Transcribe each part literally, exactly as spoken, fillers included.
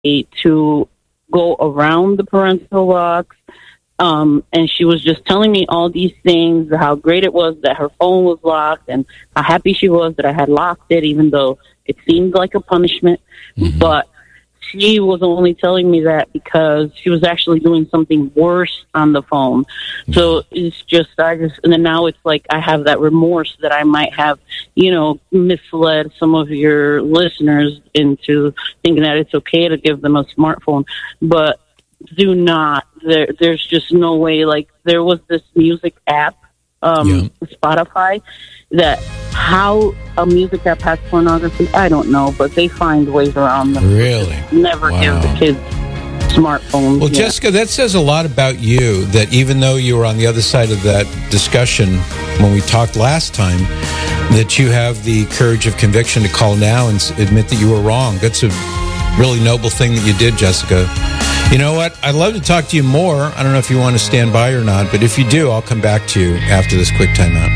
to go around the parental locks. Um, and she was just telling me all these things, how great it was that her phone was locked and how happy she was that I had locked it, even though it seemed like a punishment. Mm-hmm. But she was only telling me that because she was actually doing something worse on the phone. Mm-hmm. So it's just, I just, and then now it's like I have that remorse that I might have, you know, misled some of your listeners into thinking that it's okay to give them a smartphone. But do not. There, there's just no way. Like, there was this music app, um, yeah. Spotify, that how a music app has pornography, I don't know, but they find ways around them. Really? Never wow. give the kids smartphones. Well, yeah. Jessica, that says a lot about you, that even though you were on the other side of that discussion when we talked last time, that you have the courage of conviction to call now and admit that you were wrong. That's a really noble thing that you did, Jessica. You know what? I'd love to talk to you more. I don't know if you want to stand by or not, but if you do, I'll come back to you after this quick timeout.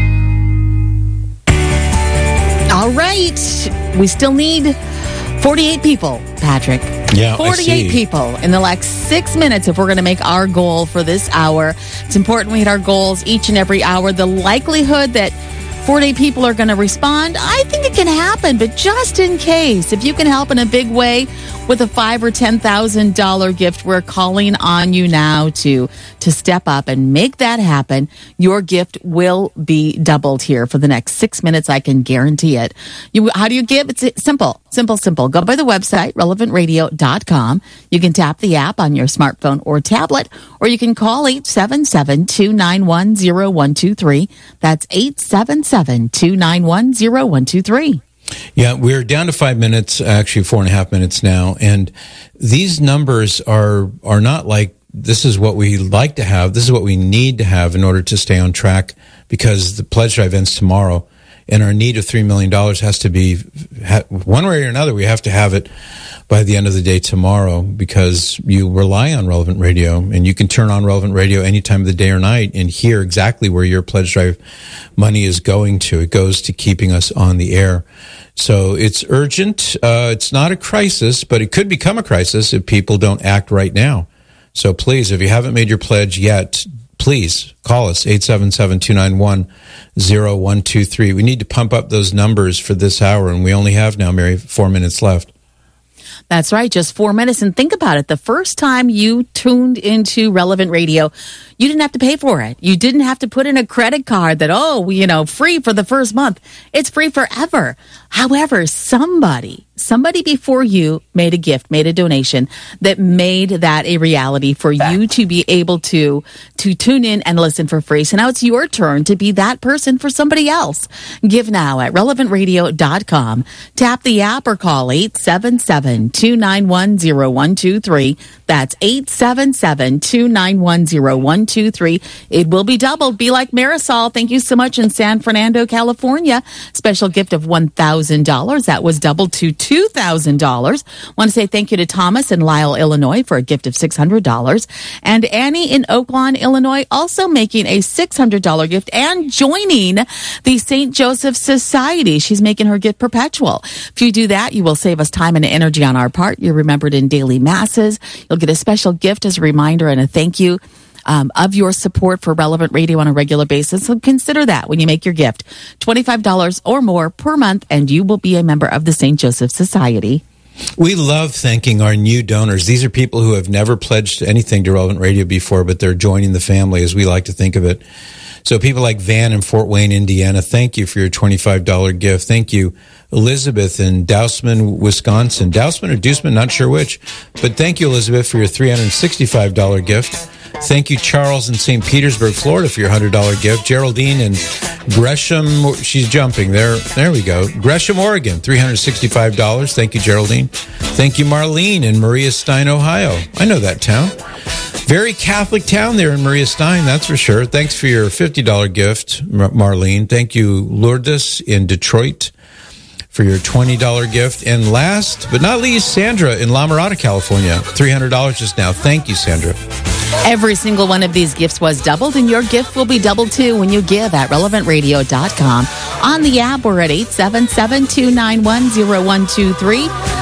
All right. We still need forty-eight people, Patrick. Yeah, forty-eight people in the next six minutes if we're going to make our goal for this hour. It's important we hit our goals each and every hour. The likelihood that forty-eight people are going to respond, I think it can happen, but just in case, if you can help in a big way with a five or ten thousand dollar gift, we're calling on you now to to step up and make that happen. Your gift will be doubled here for the next six minutes. I can guarantee it. You, how do you give? It's simple, simple, simple. Go by the website relevant radio dot com. You can tap the app on your smartphone or tablet, or you can call eight seven seven, two nine one, zero one two three. That's eight seven seven, two nine one, zero one two three. Yeah, we're down to five minutes, actually four and a half minutes now. And these numbers are are not like, this is what we like to have. This is what we need to have in order to stay on track, because the pledge drive ends tomorrow. And our need of three million dollars has to be, one way or another, we have to have it by the end of the day tomorrow, because you rely on Relevant Radio, and you can turn on Relevant Radio any time of the day or night and hear exactly where your pledge drive money is going to. It goes to keeping us on the air. So it's urgent. Uh, it's not a crisis, but it could become a crisis if people don't act right now. So please, if you haven't made your pledge yet, please call us, eight seven seven, two nine one, zero one two three. We need to pump up those numbers for this hour, and we only have now, Mary, four minutes left. That's right, just four minutes. And think about it. The first time you tuned into Relevant Radio, you didn't have to pay for it. You didn't have to put in a credit card that, oh, you know, free for the first month. It's free forever. However, somebody, somebody before you made a gift, made a donation that made that a reality for you to be able to, to tune in and listen for free. So now it's your turn to be that person for somebody else. Give now at relevant radio dot com. Tap the app or call eight seven seven, two nine one, zero one two three. That's eight seven seven, two nine one, zero one two three. It will be doubled. Be like Marisol. Thank you so much in San Fernando, California. Special gift of one thousand dollars. That was doubled to two thousand dollars. Want to say thank you to Thomas in Lisle, Illinois for a gift of six hundred dollars. And Annie in Oaklawn, Illinois, also making a six hundred dollars gift and joining the Saint Joseph Society. She's making her gift perpetual. If you do that, you will save us time and energy on our part. You're remembered in daily masses. You'll get a special gift as a reminder and a thank you Um, of your support for Relevant Radio on a regular basis. So consider that when you make your gift. twenty-five dollars or more per month, and you will be a member of the Saint Joseph Society. We love thanking our new donors. These are people who have never pledged anything to Relevant Radio before, but they're joining the family, as we like to think of it. So people like Van in Fort Wayne, Indiana, thank you for your twenty-five dollars gift. Thank you, Elizabeth in Dousman, Wisconsin. Dousman or Dousman, not sure which. But thank you, Elizabeth, for your three hundred sixty-five dollars gift. Thank you, Charles in Saint Petersburg, Florida, for your one hundred dollars gift. Geraldine in Gresham, she's jumping. There there we go. Gresham, Oregon, three hundred sixty-five dollars. Thank you, Geraldine. Thank you, Marlene in Maria Stein, Ohio. I know that town. Very Catholic town there in Maria Stein, that's for sure. Thanks for your fifty dollars gift, Marlene. Thank you, Lourdes in Detroit, for your twenty dollars gift. And last but not least, Sandra in La Mirada, California, three hundred dollars just now. Thank you, Sandra. Every single one of these gifts was doubled, and your gift will be doubled too when you give at relevant radio dot com. On the app, we're at eight seven seven, two nine one, zero one two three.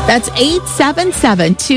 That's eight seven seven, two